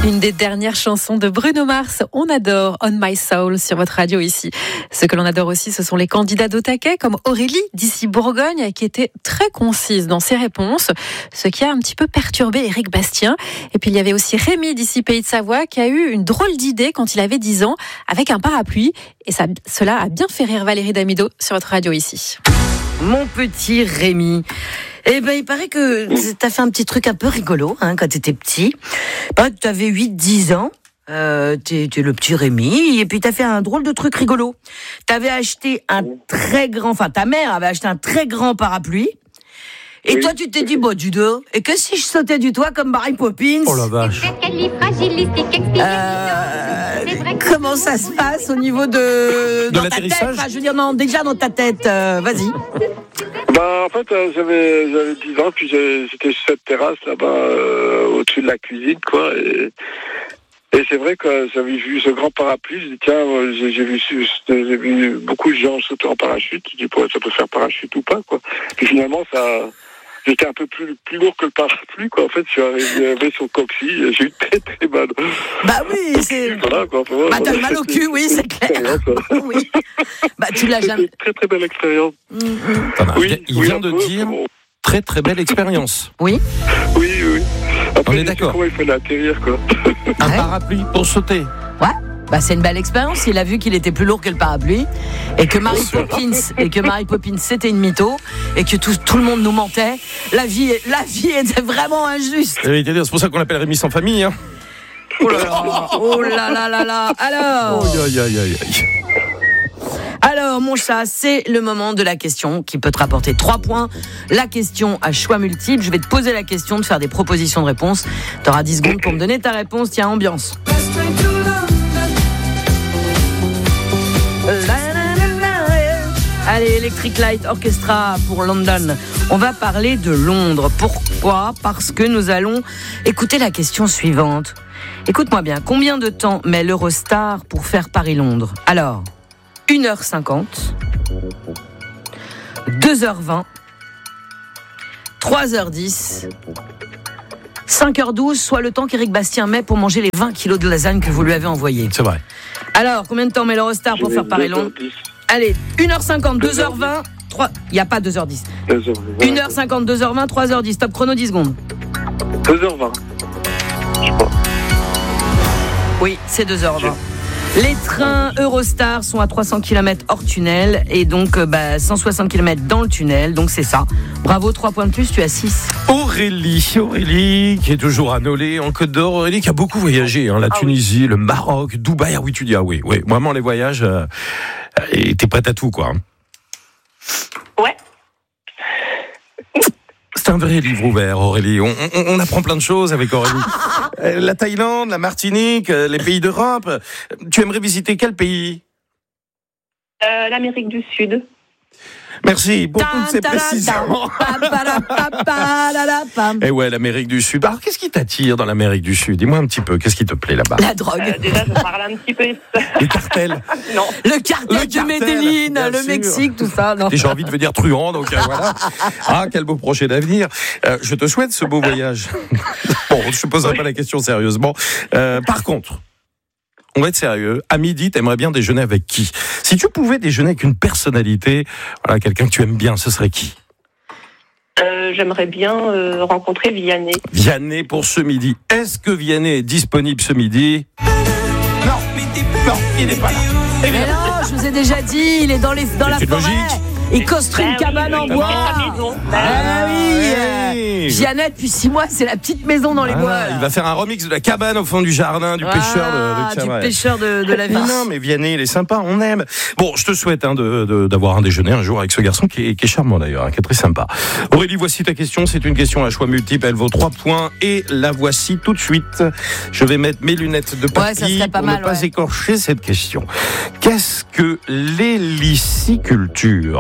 Une des dernières chansons de Bruno Mars, on adore On My Soul sur votre radio ici. Ce que l'on adore aussi, ce sont les candidats d'au taquet comme Aurélie d'ici Bourgogne qui était très concise dans ses réponses, ce qui a un petit peu perturbé Éric Bastien. Et puis il y avait aussi Rémi d'ici Pays de Savoie qui a eu une drôle d'idée quand il avait 10 ans avec un parapluie. Et cela a bien fait rire Valérie Damido sur votre radio ici. Mon petit Rémi. Eh ben, il paraît que t'as fait un petit truc un peu rigolo, quand t'étais petit. Il paraît que t'avais 8-10 ans. T'es le petit Rémi. Et puis t'as fait un drôle de truc rigolo. T'avais acheté ta mère avait acheté un très grand parapluie. Et toi, tu t'es dit, du dos. Et que si je sautais du toit comme Mary Poppins? Oh la vache. Comment ça se passe au niveau de dans ta tête? l'atterrissage? Je veux dire, non, déjà dans ta tête. Vas-y. En fait, j'avais 10 ans, puis j'étais sur cette terrasse là-bas, au-dessus de la cuisine, quoi. Et c'est vrai que j'avais vu ce grand parapluie. Je dis tiens, j'ai vu beaucoup de gens sauter en parachute. Je dis ça peut faire parachute ou pas, quoi. Puis finalement, j'étais un peu plus lourd que le parapluie, quoi. En fait, je suis arrivé sur le coccyx, j'ai eu très très mal. Bah oui, c'est. Voilà, quoi. T'as le mal au cul, oui, c'est clair. Oui. Tu l'as jamais. Très très belle expérience. Il vient de dire très très belle expérience. Oui. Oui. Après, on est d'accord. Comment il fallait atterrir, quoi. Un parapluie pour sauter. Ouais. C'est une belle expérience. Il a vu qu'il était plus lourd que le parapluie et que Mary Poppins c'était une mytho et que tout le monde nous mentait. La vie était vraiment injuste. C'est pour ça qu'on l'appelle Rémi sans famille. Hein. Oh là là. Alors. Alors, mon chat, c'est le moment de la question qui peut te rapporter 3 points. La question à choix multiples. Je vais te poser la question, de faire des propositions de réponse. Tu auras 10 secondes pour me donner ta réponse. Tiens, ambiance. Allez, Electric Light Orchestra pour London. On va parler de Londres. Pourquoi ? Parce que nous allons écouter la question suivante. Écoute-moi bien. Combien de temps met l'Eurostar pour faire Paris-Londres ? Alors, 1h50, 2h20, 3h10, 5h12, soit le temps qu'Éric Bastien met pour manger les 20 kilos de lasagne que vous lui avez envoyés. C'est vrai. Alors, combien de temps met l'Eurostar pour faire Paris-Londres ? Allez, 1h50, 2h20, 3... Il n'y a pas 2h10. 1h50, 2h20, 3h10. Top chrono, 10 secondes. 2h20. Je sais pas. Oui, c'est 2h20. Les trains Eurostar sont à 300 km hors tunnel et donc 160 km dans le tunnel, donc c'est ça. Bravo, 3 points de plus, tu as 6. Aurélie, qui est toujours à Nolay, en Côte d'Or. Aurélie qui a beaucoup voyagé, la Tunisie, le Maroc, Dubaï. Ah oui, tu dis, oui, vraiment les voyages, et t'es prête à tout, quoi. Ouais. C'est un vrai livre ouvert, Aurélie. On apprend plein de choses avec Aurélie. La Thaïlande, la Martinique, les pays d'Europe. Tu aimerais visiter quel pays ? L'Amérique du Sud. Merci pour toutes ces précisions. Et ouais, l'Amérique du Sud. Alors, qu'est-ce qui t'attire dans l'Amérique du Sud ? Dis-moi un petit peu, qu'est-ce qui te plaît là-bas ? La drogue. Déjà, je parle un petit peu. Les cartels. Non. Le cartel du Medellín, le Mexique, tout ça. Non. Et j'ai envie de devenir truand, donc voilà. Ah, quel beau projet d'avenir. Je te souhaite ce beau voyage. Bon, je ne poserai pas la question sérieusement. Par contre, on va être sérieux. À midi, t'aimerais bien déjeuner avec qui ? Si tu pouvais déjeuner avec une personnalité, quelqu'un que tu aimes bien, ce serait qui ? J'aimerais bien rencontrer Vianney. Vianney pour ce midi. Est-ce que Vianney est disponible ce midi ? Non, il n'est pas là. Mais non, je vous ai déjà dit, il est dans la forêt. Logique. Il construit une cabane en bois. Oui. Jeannette, depuis 6 mois, c'est la petite maison dans les bois. Il va faire un remix de la cabane au fond du jardin du pêcheur de pêcheur de la vie. Non, mais Vianney, il est sympa, on aime. Bon, je te souhaite d'avoir un déjeuner un jour avec ce garçon qui est charmant d'ailleurs, qui est très sympa. Aurélie, voici ta question. C'est une question à choix multiple. Elle vaut 3 points et la voici tout de suite. Je vais mettre mes lunettes de papy pour ne pas écorcher cette question. Qu'est-ce que l'héliciculture ?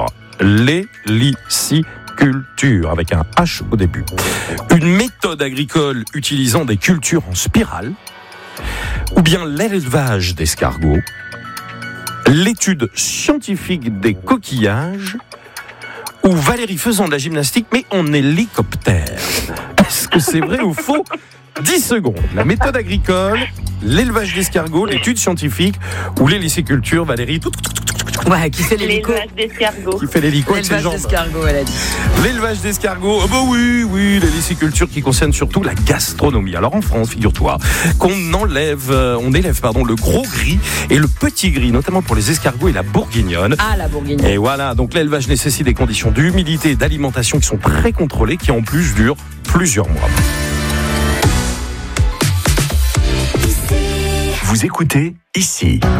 L'héliciculture, avec un H au début. Une méthode agricole utilisant des cultures en spirale, ou bien l'élevage d'escargots, l'étude scientifique des coquillages, ou Valérie faisant de la gymnastique, mais en hélicoptère. Est-ce que c'est vrai ou faux ? 10 secondes. La méthode agricole, l'élevage d'escargots, l'étude scientifique ou l'hélicéculture, Valérie, Ouais, qui fait l'hélico. L'élevage d'escargots. qui fait l'hélico avec ses L'élevage jambes. d'escargot, elle a dit. L'élevage d'escargots, oui, l'hélicéculture qui concerne surtout la gastronomie. Alors en France, figure-toi qu'on élève le gros gris et le petit gris, notamment pour les escargots et la bourguignonne. Ah, la bourguignonne. Et voilà, donc l'élevage nécessite des conditions d'humidité et d'alimentation qui sont très contrôlées, qui en plus durent plusieurs mois. Vous écoutez ici.